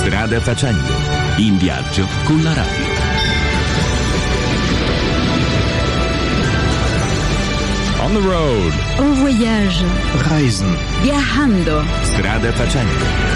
Strada facendo, in viaggio con la radio. On the road. En voyage. Reisen. Viajando. Strada facendo.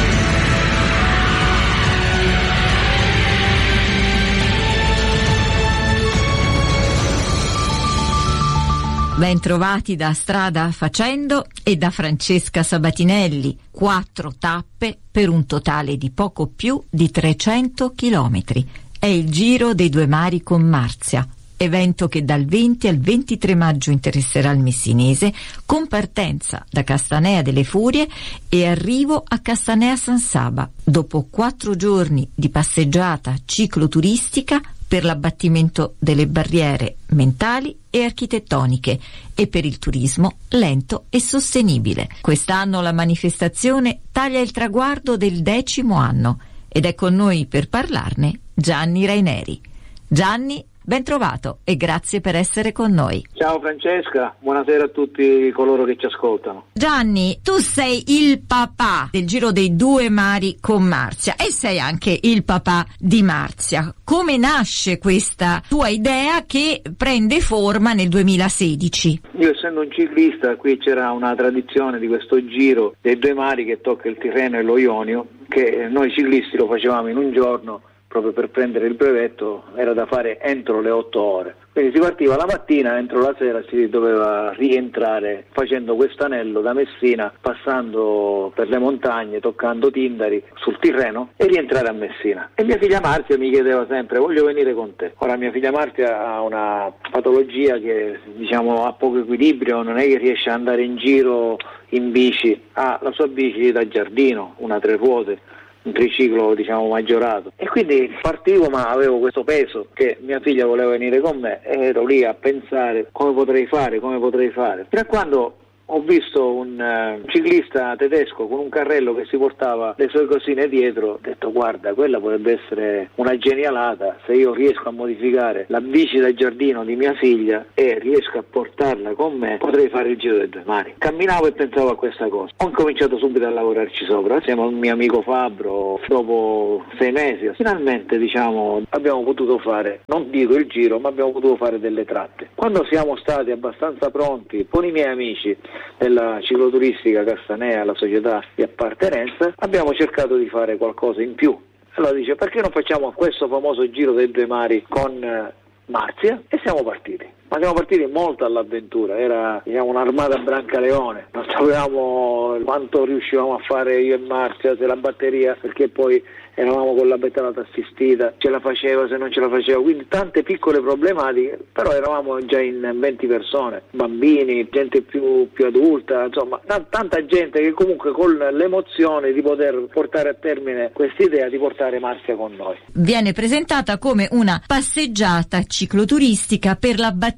Ben trovati da Strada Facendo e da Francesca Sabatinelli. 4 tappe per un totale di poco più di 300 chilometri. È il Giro dei Due Mari con Marzia, evento che dal 20 al 23 maggio interesserà il messinese, con partenza da Castanea delle Furie e arrivo a Castanea San Saba, dopo 4 giorni di passeggiata cicloturistica per l'abbattimento delle barriere mentali e architettoniche e per il turismo lento e sostenibile. Quest'anno la manifestazione taglia il traguardo del 10° anno ed è con noi per parlarne Gianni Raineri. Gianni, ben trovato e grazie per essere con noi. Ciao Francesca, buonasera a tutti coloro che ci ascoltano. Gianni, tu sei il papà del Giro dei Due Mari con Marzia e sei anche il papà di Marzia. Come nasce questa tua idea che prende forma nel 2016? Io essendo un ciclista, qui c'era una tradizione di questo Giro dei Due Mari che tocca il Tirreno e lo Ionio, che noi ciclisti lo facevamo in un giorno. Proprio per prendere il brevetto era da fare entro le 8 ore. Quindi si partiva la mattina, entro la sera si doveva rientrare facendo questo anello da Messina, passando per le montagne, toccando Tindari sul Tirreno e rientrare a Messina. E mia figlia Marzia mi chiedeva sempre: voglio venire con te. Ora mia figlia Marzia ha una patologia che ha poco equilibrio, non è che riesce ad andare in giro in bici, ha la sua bici da giardino, una 3 ruote, un triciclo maggiorato, e quindi partivo, ma avevo questo peso che mia figlia voleva venire con me e ero lì a pensare come potrei fare, fino a quando ho visto un ciclista tedesco con un carrello che si portava le sue cosine dietro. Ho detto: guarda, quella potrebbe essere una genialata se io riesco a modificare la bici da giardino di mia figlia e riesco a portarla con me, potrei fare il Giro dei Due Mari. Camminavo e pensavo a questa cosa. Ho cominciato subito a lavorarci sopra assieme al mio amico Fabbro. Dopo 6 mesi finalmente abbiamo potuto fare, non dico il giro, ma abbiamo potuto fare delle tratte. Quando siamo stati abbastanza pronti con i miei amici della cicloturistica Castanea, la società di appartenenza, abbiamo cercato di fare qualcosa in più. Allora dice: perché non facciamo questo famoso Giro dei Due Mari con Marzia? E siamo partiti. Ma siamo partiti molto all'avventura, era un'armata Brancaleone, non sapevamo quanto riuscivamo a fare io e Marzia, se la batteria, perché poi eravamo con la pedalata assistita, ce la faceva, se non ce la faceva, quindi tante piccole problematiche, però eravamo già in 20 persone, bambini, gente più adulta, insomma tanta gente che comunque con l'emozione di poter portare a termine quest'idea di portare Marzia con noi. Viene presentata come una passeggiata cicloturistica per l'abbattimento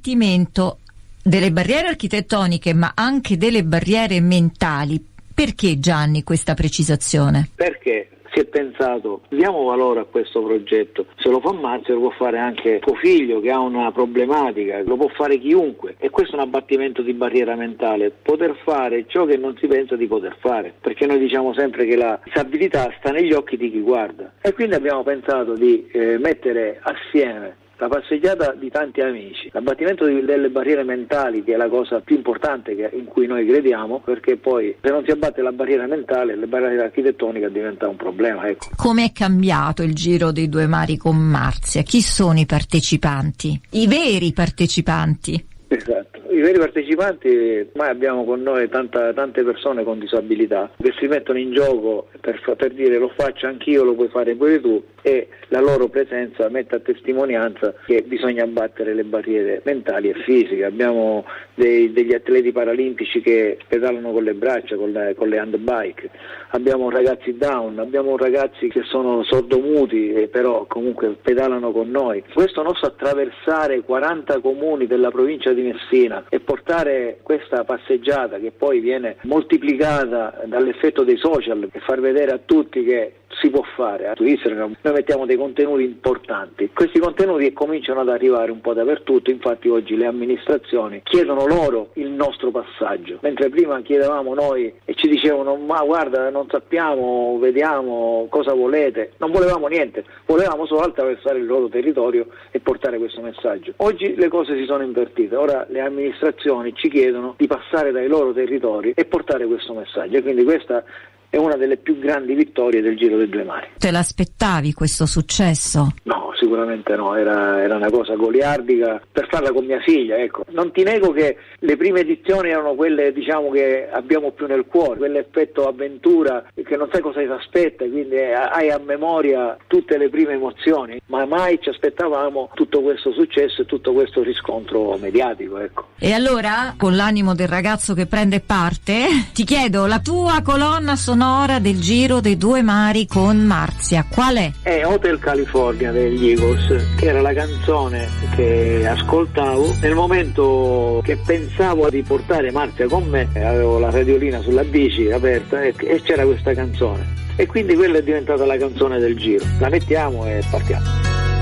delle barriere architettoniche ma anche delle barriere mentali. Perché, Gianni, questa precisazione? Perché si è pensato: diamo valore a questo progetto, se lo fa Marzia lo può fare anche tuo figlio che ha una problematica, lo può fare chiunque, e questo è un abbattimento di barriera mentale, poter fare ciò che non si pensa di poter fare, perché noi diciamo sempre che la disabilità sta negli occhi di chi guarda, e quindi abbiamo pensato di mettere assieme la passeggiata di tanti amici, l'abbattimento delle barriere mentali, che è la cosa più importante in cui noi crediamo, perché poi se non si abbatte la barriera mentale, la barriera architettonica diventa un problema. Ecco. Come è cambiato il Giro dei Due Mari con Marzia? Chi sono i partecipanti? I veri partecipanti? Esatto, i veri partecipanti. Ormai abbiamo con noi tante persone con disabilità che si mettono in gioco per dire: lo faccio anch'io, lo puoi fare pure tu, e la loro presenza mette a testimonianza che bisogna abbattere le barriere mentali e fisiche. Abbiamo degli atleti paralimpici che pedalano con le braccia, con le handbike, abbiamo ragazzi down, abbiamo ragazzi che sono sordomuti e però comunque pedalano con noi. Questo nostro attraversare 40 comuni della provincia di Messina e portare questa passeggiata, che poi viene moltiplicata dall'effetto dei social, e far vedere a tutti che si può fare. Su Instagram noi mettiamo dei contenuti importanti, questi contenuti cominciano ad arrivare un po' dappertutto, infatti oggi le amministrazioni chiedono loro il nostro passaggio, mentre prima chiedevamo noi e ci dicevano ma guarda non sappiamo, vediamo cosa volete, non volevamo niente, volevamo solo attraversare il loro territorio e portare questo messaggio. Oggi le cose si sono invertite, ora le amministrazioni ci chiedono di passare dai loro territori e portare questo messaggio, e quindi questa è una delle più grandi vittorie del Giro dei Due Mari. Te l'aspettavi questo successo? No, sicuramente no, era una cosa goliardica per farla con mia figlia, ecco. Non ti nego che le prime edizioni erano quelle, diciamo, che abbiamo più nel cuore, quell'effetto avventura che non sai cosa ti aspetta, quindi hai a memoria tutte le prime emozioni, ma mai ci aspettavamo tutto questo successo e tutto questo riscontro mediatico, ecco. E allora, con l'animo del ragazzo che prende parte, ti chiedo la tua colonna sonora del Giro dei Due Mari con Marzia, qual è? È Hotel California degli Eagles, che era la canzone che ascoltavo nel momento che pensavo di portare Marzia con me. Avevo la radiolina sulla bici aperta e c'era questa canzone, e quindi quella è diventata la canzone del Giro. La mettiamo e partiamo.